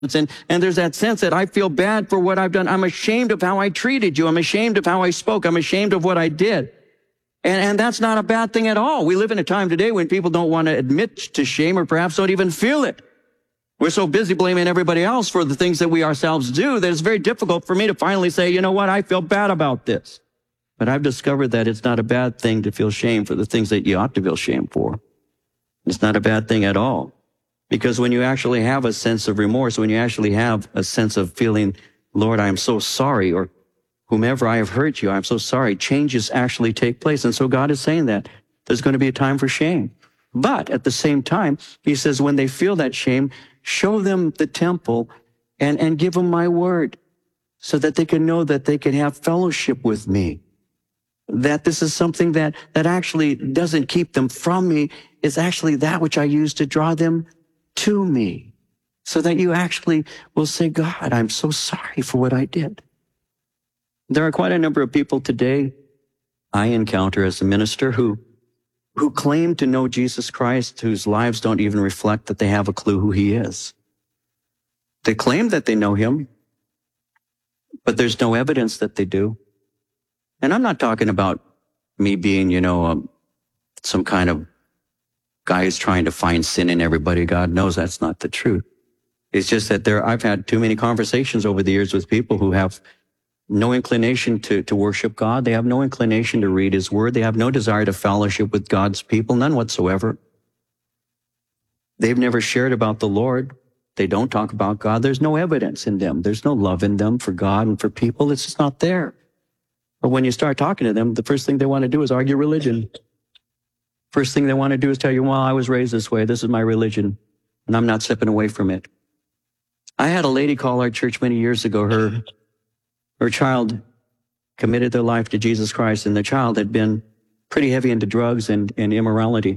And there's that sense that I feel bad for what I've done. I'm ashamed of how I treated you. I'm ashamed of how I spoke. I'm ashamed of what I did. And that's not a bad thing at all. We live in a time today when people don't want to admit to shame or perhaps don't even feel it. We're so busy blaming everybody else for the things that we ourselves do that it's very difficult for me to finally say, you know what, I feel bad about this. But I've discovered that it's not a bad thing to feel shame for the things that you ought to feel shame for. It's not a bad thing at all. Because when you actually have a sense of remorse, when you actually have a sense of feeling, Lord, I am so sorry, or whomever I have hurt you, I'm so sorry, changes actually take place. And so God is saying that there's going to be a time for shame. But at the same time, he says, when they feel that shame, show them the temple and give them my word so that they can know that they can have fellowship with me. That this is something that actually doesn't keep them from me. It's actually that which I use to draw them to me. So that you actually will say, God, I'm so sorry for what I did. There are quite a number of people today I encounter as a minister who claim to know Jesus Christ, whose lives don't even reflect that they have a clue who he is. They claim that they know him, but there's no evidence that they do. And I'm not talking about me being, some kind of guy who's trying to find sin in everybody. God knows that's not the truth. It's just that I've had too many conversations over the years with people who have no inclination to worship God. They have no inclination to read his word. They have no desire to fellowship with God's people, none whatsoever. They've never shared about the Lord. They don't talk about God. There's no evidence in them. There's no love in them for God and for people. It's just not there. But when you start talking to them, the first thing they want to do is argue religion. First thing they want to do is tell you, well, I was raised this way. This is my religion, and I'm not stepping away from it. I had a lady call our church many years ago. Her child committed their life to Jesus Christ, and the child had been pretty heavy into drugs and immorality.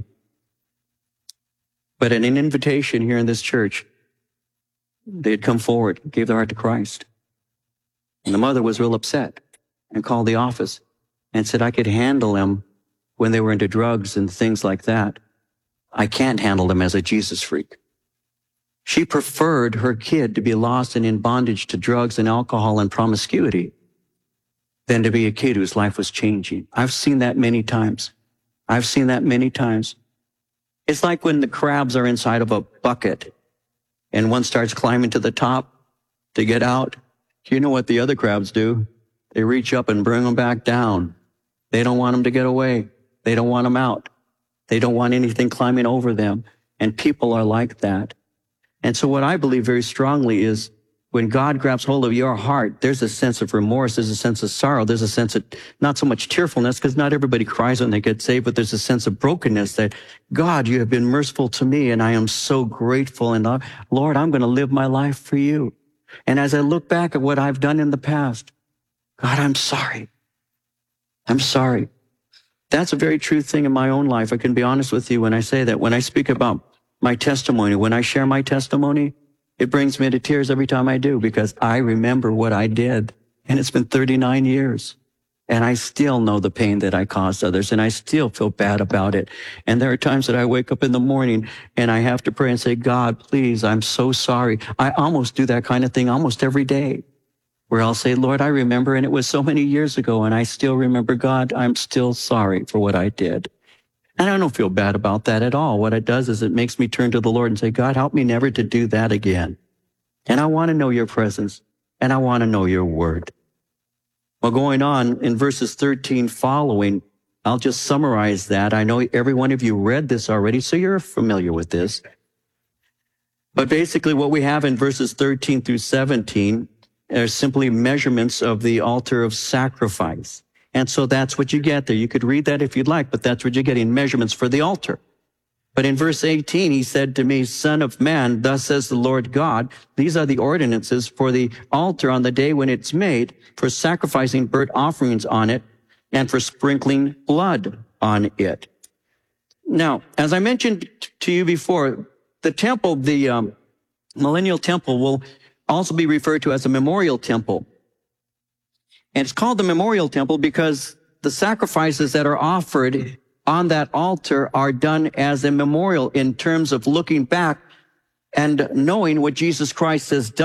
But at an invitation here in this church, they had come forward, gave their heart to Christ. And the mother was real upset and called the office and said, I could handle them when they were into drugs and things like that. I can't handle them as a Jesus freak. She preferred her kid to be lost and in bondage to drugs and alcohol and promiscuity than to be a kid whose life was changing. I've seen that many times. It's like when the crabs are inside of a bucket and one starts climbing to the top to get out. You know what the other crabs do? They reach up and bring them back down. They don't want them to get away. They don't want them out. They don't want anything climbing over them. And people are like that. And so what I believe very strongly is when God grabs hold of your heart, there's a sense of remorse, there's a sense of sorrow, there's a sense of not so much tearfulness, because not everybody cries when they get saved, but there's a sense of brokenness that, God, you have been merciful to me, and I am so grateful, and Lord, I'm going to live my life for you. And as I look back at what I've done in the past, God, I'm sorry. I'm sorry. That's a very true thing in my own life. I can be honest with you when I say that. When I speak about my testimony, when I share my testimony, it brings me to tears every time I do, because I remember what I did. And it's been 39 years. And I still know the pain that I caused others, and I still feel bad about it. And there are times that I wake up in the morning and I have to pray and say, God, please, I'm so sorry. I almost do that kind of thing almost every day, where I'll say, Lord, I remember, and it was so many years ago, and I still remember, God, I'm still sorry for what I did. And I don't feel bad about that at all. What it does is it makes me turn to the Lord and say, God, help me never to do that again. And I want to know your presence, and I want to know your word. Well, going on in verses 13 following, I'll just summarize that. I know every one of you read this already, so you're familiar with this. But basically what we have in verses 13 through 17 are simply measurements of the altar of sacrifice. And so that's what you get there. You could read that if you'd like, but that's what you're getting, measurements for the altar. But in verse 18, he said to me, Son of man, thus says the Lord God, these are the ordinances for the altar on the day when it's made, for sacrificing burnt offerings on it, and for sprinkling blood on it. Now, as I mentioned to you before, the temple, the millennial temple, will also be referred to as a memorial temple. And it's called the memorial temple because the sacrifices that are offered on that altar are done as a memorial in terms of looking back and knowing what Jesus Christ has done.